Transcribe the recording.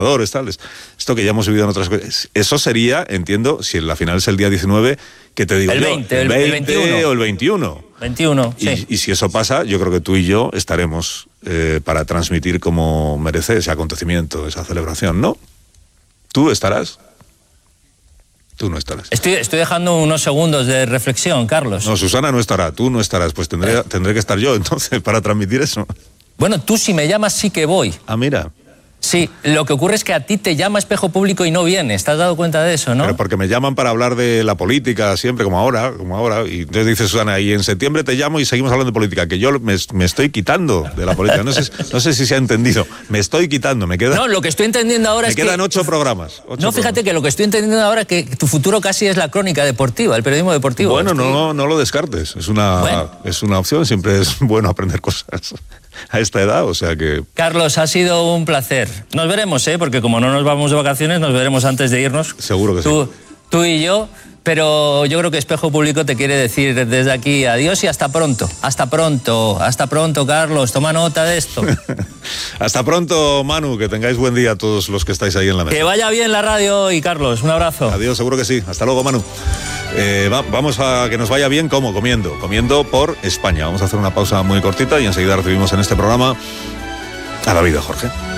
Tal, esto que ya hemos vivido en otras cosas. Eso sería, entiendo, si la final es el día 19, que te digo el 20, el 21. O el 21. 21, sí. Y si eso pasa, yo creo que tú y yo estaremos para transmitir como merece ese acontecimiento, esa celebración, ¿no? ¿Tú estarás? Tú no estarás. Estoy dejando unos segundos de reflexión, Carlos. No, Susana no estará, tú no estarás. Pues tendré que estar yo, entonces, para transmitir eso. Bueno, tú si me llamas sí que voy. Ah, mira. Sí, lo que ocurre es que a ti te llama Espejo Público y no vienes. ¿Te has dado cuenta de eso, no? Pero porque me llaman para hablar de la política siempre, como ahora. Y entonces dice Susana, y en septiembre te llamo y seguimos hablando de política, que yo me estoy quitando de la política. No sé si se ha entendido. Me estoy quitando, me queda... No, lo que estoy entendiendo ahora es que... Me quedan 8 programas. Fíjate que lo que estoy entendiendo ahora es que tu futuro casi es la crónica deportiva, el periodismo deportivo. Bueno, no lo descartes. Es una opción, siempre es bueno aprender cosas a esta edad, o sea que... Carlos, ha sido un placer. Nos veremos, porque como no nos vamos de vacaciones, nos veremos antes de irnos. Seguro que sí. Tú y yo, pero yo creo que Espejo Público te quiere decir desde aquí adiós y hasta pronto. Hasta pronto, Carlos, toma nota de esto. Hasta pronto, Manu, que tengáis buen día a todos los que estáis ahí en la mesa. Que vaya bien la radio hoy, Carlos, un abrazo. Adiós, seguro que sí. Hasta luego, Manu. Vamos a que nos vaya bien, ¿cómo? Comiendo por España. Vamos a hacer una pausa muy cortita y enseguida recibimos en este programa a David y Jorge.